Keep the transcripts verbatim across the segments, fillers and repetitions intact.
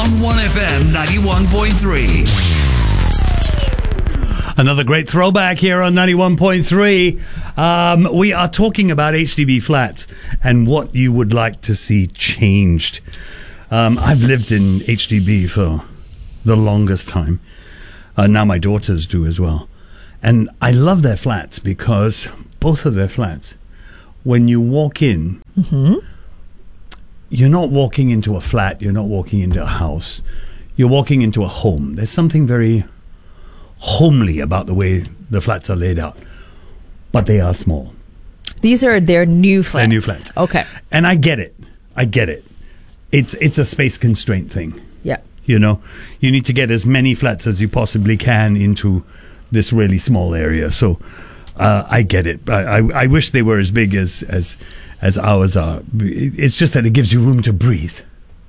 on one F M ninety-one point three. Another great throwback here on ninety-one point three. Um, we are talking about H D B flats and what you would like to see changed. Um, I've lived in H D B for the longest time. Uh, now my daughters do as well. And I love their flats because both of their flats, when you walk in, Mm-hmm. you're not walking into a flat, you're not walking into a house. You're walking into a home. There's something very homely about the way the flats are laid out, but they are small. These are their new flats. They're new flats. Okay. And I get it. I get it. It's it's a space constraint thing. Yeah. You know, you need to get as many flats as you possibly can into this really small area. So uh, I get it. I, I I wish they were as big as as as ours are. It's just that it gives you room to breathe.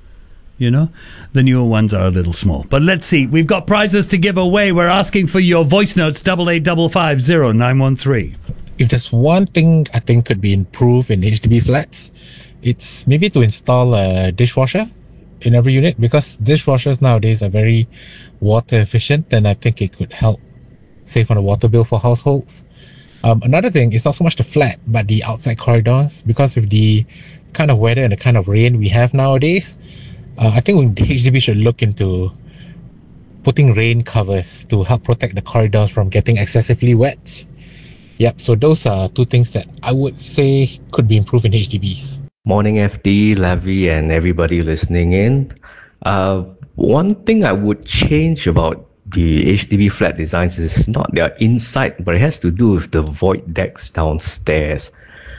You know, the newer ones are a little small. But let's see. We've got prizes to give away. We're asking for your voice notes. Double eight double five zero nine one three. If there's one thing I think could be improved in H D B flats, it's maybe to install a dishwasher in every unit, because dishwashers nowadays are very water efficient, and I think it could help save on the water bill for households. Um, another thing is not so much the flat, but the outside corridors, because with the kind of weather and the kind of rain we have nowadays, Uh, I think H D B should look into putting rain covers to help protect the corridors from getting excessively wet. Yep, so those are two things that I would say could be improved in H D Bs. Morning, F D, Lavi, and everybody listening in. Uh, one thing I would change about the H D B flat designs is not their inside, but it has to do with the void decks downstairs.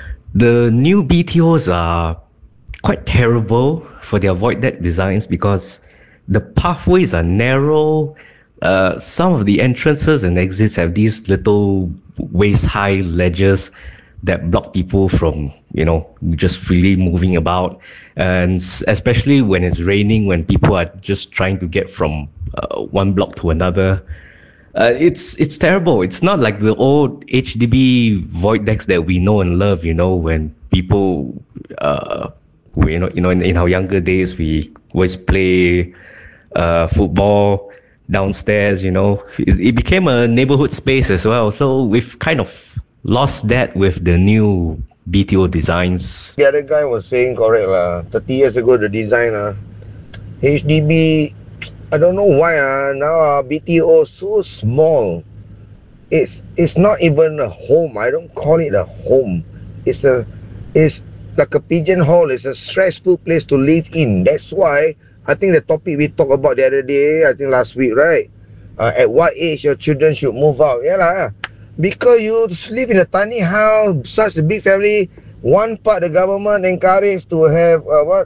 The new B T Os are quite terrible for their void deck designs because the pathways are narrow. Uh, some of the entrances and exits have these little waist-high ledges that block people from, you know, just freely moving about. And especially when it's raining, when people are just trying to get from uh, one block to another. Uh, it's it's terrible. It's not like the old H D B void decks that we know and love, you know, when people... Uh, We, you know, you know, in, in our younger days, we always play uh, football downstairs. You know, it, it became a neighborhood space as well. So we've kind of lost that with the new B T O designs. The other guy was saying correct lah. Thirty years ago, the design ah, H D B. I don't know why ah. Now ah, B T O so small. It's it's not even a home. I don't call it a home. It's a it's. like a pigeonhole. It's a stressful place to live in. That's why I think the topic we talked about the other day, I think last week, right? Uh, at what age your children should move out? Yeah lah. Because you live in a tiny house, such a big family. One part the government encourage to have uh, what?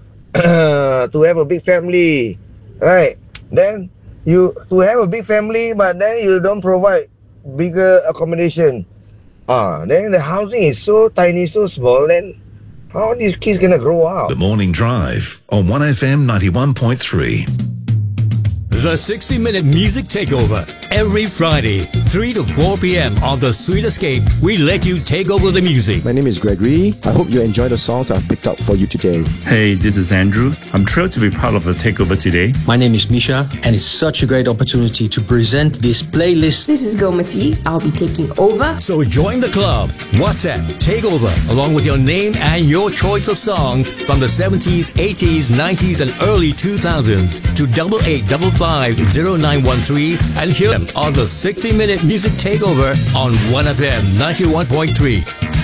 to have a big family, right? Then you to have a big family, but then you don't provide bigger accommodation. Ah, then the housing is so tiny, so small. Then how are these kids gonna grow up? The Morning Drive on one F M ninety-one point three. The sixty minute Music Takeover. Every Friday, three to four p.m. on The Sweet Escape, we let you take over the music. My name is Gregory. I hope you enjoy the songs I've picked out for you today. Hey, this is Andrew. I'm thrilled to be part of the takeover today. My name is Misha, and it's such a great opportunity to present this playlist. This is Gomati. I'll be taking over. So join the club. WhatsApp Takeover, along with your name and your choice of songs from the seventies, eighties, nineties, and early two thousands to double eight double five zero nine one three and hear them on the sixty minute Music Takeover on one F M ninety-one point three.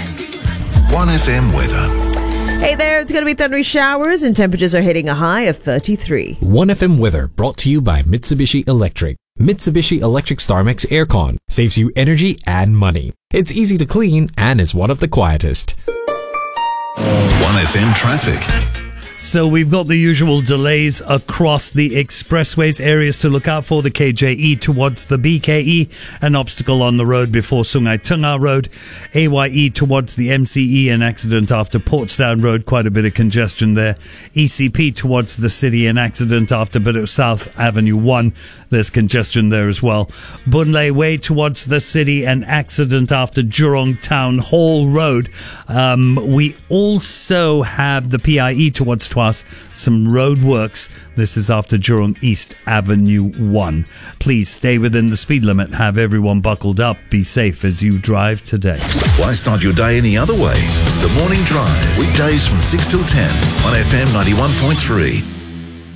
one F M weather. Hey there, it's going to be thundery showers and temperatures are hitting a high of thirty-three. one F M weather brought to you by Mitsubishi Electric. Mitsubishi Electric StarMax Aircon saves you energy and money. It's easy to clean and is one of the quietest. one F M traffic. So we've got the usual delays across the expressways. Areas to look out for: the K J E towards the B K E, an obstacle on the road before Sungai Tengah Road. A Y E towards the M C E, an accident after Portsdown Road, quite a bit of congestion there. E C P towards the city, an accident after Bedok South Avenue one. There's congestion there as well. Boon Lay Way towards the city, an accident after Jurong Town Hall Road. Um, we also have the P I E towards Next to us, some roadworks. This is after Jurong East Avenue one. Please stay within the speed limit. Have everyone buckled up. Be safe as you drive today. Why start your day any other way? The Morning Drive, weekdays from six till ten on F M ninety-one point three.